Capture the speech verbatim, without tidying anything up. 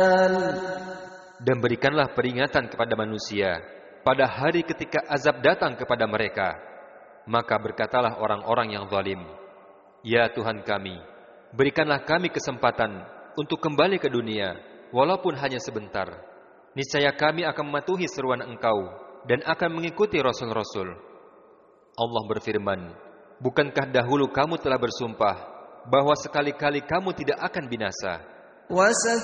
Dan berikanlah peringatan kepada manusia pada hari ketika azab datang kepada mereka. Maka berkatalah orang-orang yang zalim, "Ya Tuhan kami, berikanlah kami kesempatan untuk kembali ke dunia, walaupun hanya sebentar. Niscaya kami akan mematuhi seruan Engkau dan akan mengikuti rasul-rasul." Allah berfirman, "Bukankah dahulu kamu telah bersumpah bahwa sekali-kali kamu tidak akan binasa?"